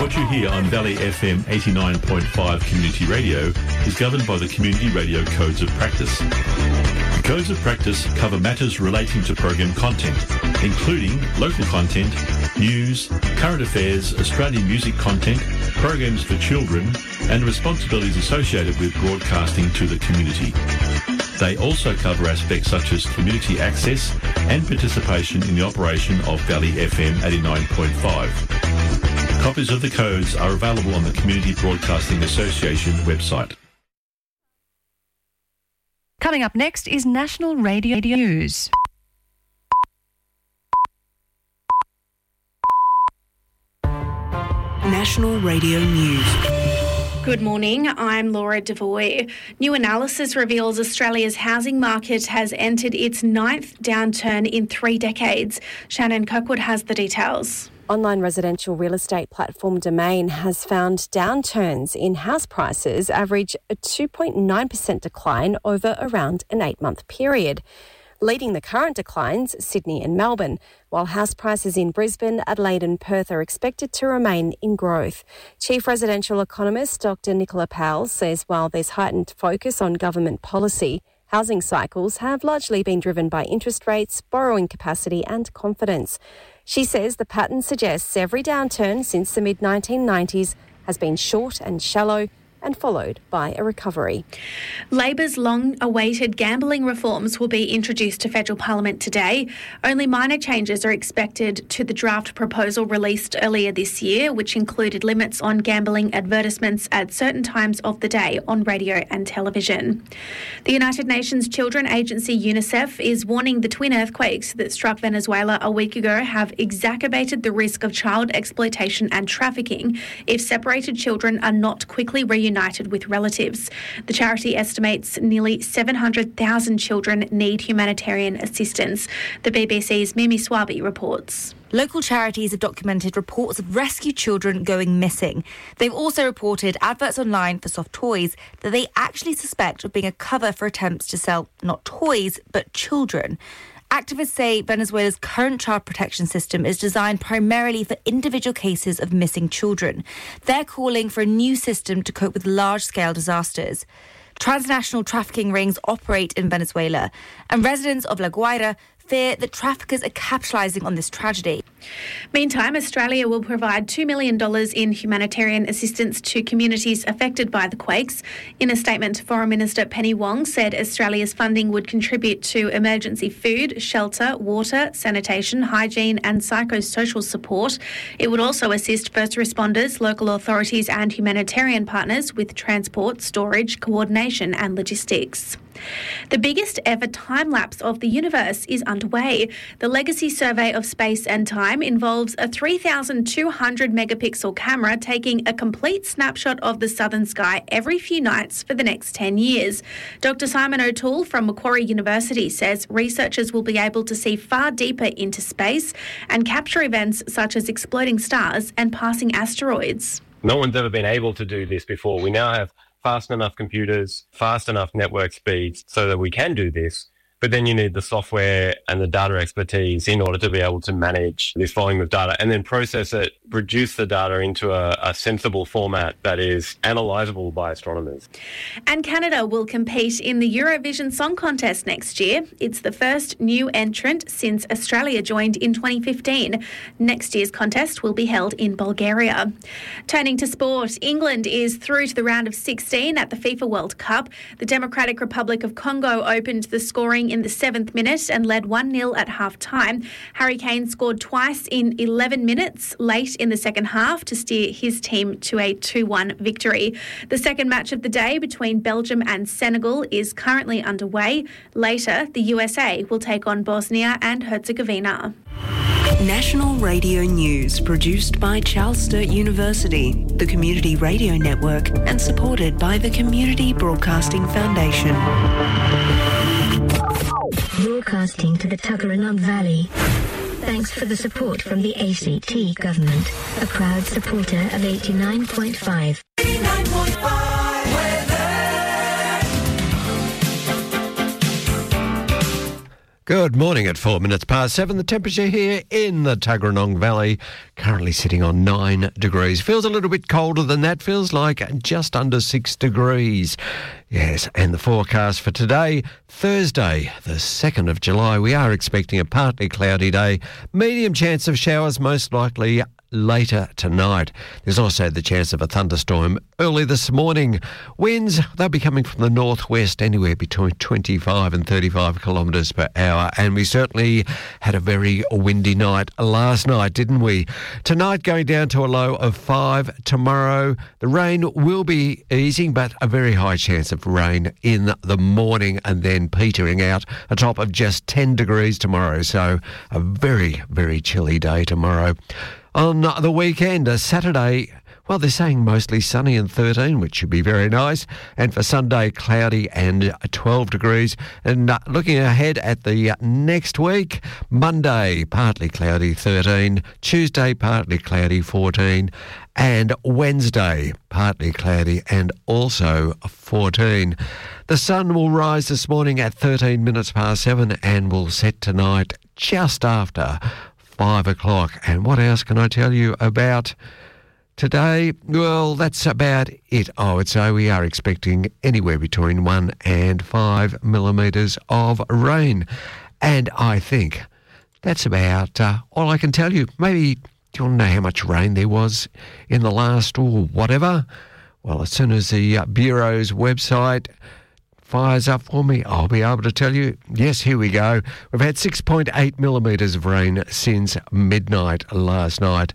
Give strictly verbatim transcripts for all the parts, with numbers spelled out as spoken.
What you hear on Valley F M eighty-nine point five Community Radio is governed by the Community Radio Codes of Practice. The Codes of Practice cover matters relating to program content, including local content, news, current affairs, Australian music content, programs for children, and responsibilities associated with broadcasting to the community. They also cover aspects such as community access and participation in the operation of Valley F M eighty-nine point five. Copies of the codes are available on the Community Broadcasting Association website. Coming up next is National Radio News. National Radio News. Good morning, I'm Laura Devoy. New analysis reveals Australia's housing market has entered its ninth downturn in three decades. Shannon Kirkwood has the details. Online residential real estate platform Domain has found downturns in house prices average a two point nine percent decline over around an eight-month period. Leading the current declines, Sydney and Melbourne, while house prices in Brisbane, Adelaide and Perth are expected to remain in growth. Chief residential economist Doctor Nicola Powell says while there's heightened focus on government policy, housing cycles have largely been driven by interest rates, borrowing capacity and confidence. She says the pattern suggests every downturn since the mid nineteen nineties has been short and shallow and followed by a recovery. Labor's long-awaited gambling reforms will be introduced to federal parliament today. Only minor changes are expected to the draft proposal released earlier this year, which included limits on gambling advertisements at certain times of the day on radio and television. The United Nations Children Agency UNICEF is warning the twin earthquakes that struck Venezuela a week ago have exacerbated the risk of child exploitation and trafficking if separated children are not quickly reunited United with relatives. The charity estimates nearly seven hundred thousand children need humanitarian assistance. The B B C's Mimi Swaby reports. Local charities have documented reports of rescued children going missing. They've also reported adverts online for soft toys that they actually suspect of being a cover for attempts to sell not toys but children. Activists say Venezuela's current child protection system is designed primarily for individual cases of missing children. They're calling for a new system to cope with large-scale disasters. Transnational trafficking rings operate in Venezuela, and residents of La Guaira fear that traffickers are capitalising on this tragedy. Meantime, Australia will provide two million dollars in humanitarian assistance to communities affected by the quakes. In a statement, Foreign Minister Penny Wong said Australia's funding would contribute to emergency food, shelter, water, sanitation, hygiene and psychosocial support. It would also assist first responders, local authorities and humanitarian partners with transport, storage, coordination and logistics. The biggest ever time-lapse of the universe is underway. The Legacy Survey of Space and Time involves a three thousand two hundred megapixel camera taking a complete snapshot of the southern sky every few nights for the next ten years. Doctor Simon O'Toole from Macquarie University says researchers will be able to see far deeper into space and capture events such as exploding stars and passing asteroids. No one's ever been able to do this before. We now have fast enough computers, fast enough network speeds so that we can do this. But then you need the software and the data expertise in order to be able to manage this volume of data and then process it, reduce the data into a, a sensible format that is analysable by astronomers. And Canada will compete in the Eurovision Song Contest next year. It's the first new entrant since Australia joined in twenty fifteen. Next year's contest will be held in Bulgaria. Turning to sport, England is through to the round of sixteen at the FIFA World Cup. The Democratic Republic of Congo opened the scoring in the seventh minute and led one nil at half-time. Harry Kane scored twice in eleven minutes late in the second half to steer his team to a two one victory. The second match of the day between Belgium and Senegal is currently underway. Later, the U S A will take on Bosnia and Herzegovina. National Radio News, produced by Charles Sturt University, the Community Radio Network, and supported by the Community Broadcasting Foundation. Broadcasting to the Tuggeranong Valley. Thanks for the support from the A C T Government, a proud supporter of eighty-nine point five. eighty-nine point five weather. Good morning at four minutes past seven. The temperature here in the Tuggeranong Valley currently sitting on nine degrees. Feels a little bit colder than that. Feels like just under six degrees. Yes, and the forecast for today, Thursday, the second of July, we are expecting a partly cloudy day. Medium chance of showers, most likely later tonight. There's also the chance of a thunderstorm early this morning. Winds, they'll be coming from the northwest, anywhere between twenty-five and thirty-five kilometres per hour. And we certainly had a very windy night last night, didn't we? Tonight going down to a low of five. Tomorrow the rain will be easing, but a very high chance of rain in the morning and then petering out a top of just ten degrees tomorrow. So a very, very chilly day tomorrow. On the weekend, a Saturday, well, they're saying mostly sunny and thirteen, which should be very nice. And for Sunday, cloudy and twelve degrees. And uh, looking ahead at the next week, Monday, partly cloudy, thirteen. Tuesday, partly cloudy, fourteen. And Wednesday, partly cloudy and also fourteen. The sun will rise this morning at thirteen minutes past seven and will set tonight just after five o'clock. And what else can I tell you about today? Well, that's about it, I would say. We are expecting anywhere between one and five millimetres of rain. And I think that's about uh, all I can tell you. Maybe, do you want to know how much rain there was in the last, or whatever? Well, as soon as the uh, Bureau's website fires up for me, I'll be able to tell you. Yes, here we go. We've had six point eight millimetres of rain since midnight last night.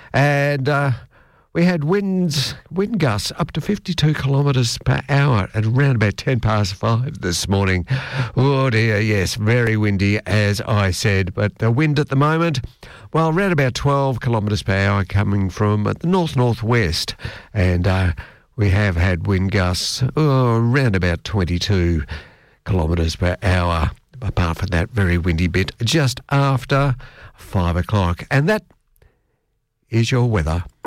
And uh, we had winds, wind gusts up to fifty-two kilometres per hour at around about ten past five this morning. Oh dear, yes, very windy, as I said. But the wind at the moment, well, around about twelve kilometres per hour coming from the north-northwest. And uh, we have had wind gusts oh, around about twenty-two kilometres per hour. Apart from that very windy bit just after five o'clock. And that is your weather.